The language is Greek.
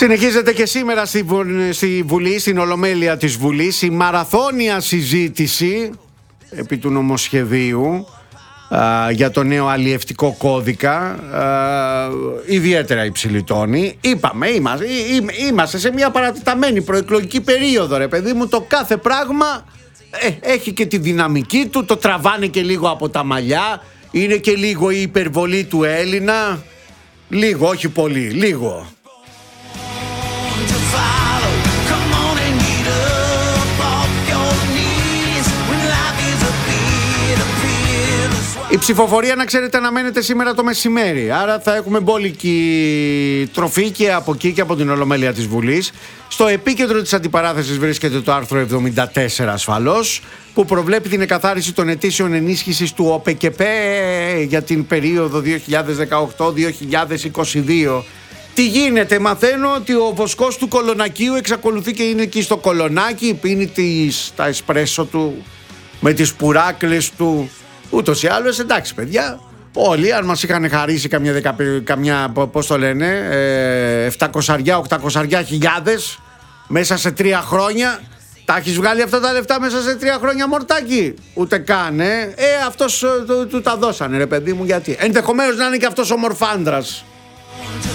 Συνεχίζεται και σήμερα στη Βουλή, στην Ολομέλεια της Βουλής, η μαραθώνια συζήτηση επί του νομοσχεδίου για το νέο αλλιευτικό κώδικα, ιδιαίτερα υψηλή τόνη. Είπαμε, είμαστε σε μια παρατεταμένη προεκλογική περίοδο, ρε παιδί μου. Το κάθε πράγμα έχει και τη δυναμική του, το τραβάνε και λίγο από τα μαλλιά, είναι και λίγο η υπερβολή του Έλληνα. Λίγο, όχι πολύ, λίγο. Η ψηφοφορία, να ξέρετε, αναμένεται σήμερα το μεσημέρι. Άρα θα έχουμε μπόλικη τροφή και από εκεί και από την Ολομέλεια της Βουλής. Στο επίκεντρο της αντιπαράθεσης βρίσκεται το άρθρο 74 ασφαλώς, που προβλέπει την εκαθάριση των αιτήσεων ενίσχυσης του ΟΠΕΚΕΠΕ για την περίοδο 2018-2022. Τι γίνεται? Μαθαίνω ότι ο βοσκός του Κολονακίου εξακολουθεί και είναι εκεί στο Κολονάκι, πίνει τα εσπρέσο του με τις πουράκλες του. Ούτως ή άλλως, εντάξει παιδιά, όλοι αν μας είχαν χαρίσει καμιά πώς το λένε, 700-800 χιλιάδες μέσα σε 3 χρόνια, τα έχεις βγάλει αυτά τα λεφτά μέσα σε 3 χρόνια, μορτάκι? Ούτε καν, αυτός του τα δώσανε, ρε παιδί μου. Γιατί? Ενδεχομένως να είναι και αυτός ο μορφάντρας.